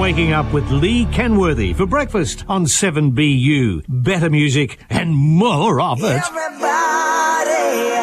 Waking Up with Lee Kenworthy for breakfast on 7BU. Better music and more of it. Everybody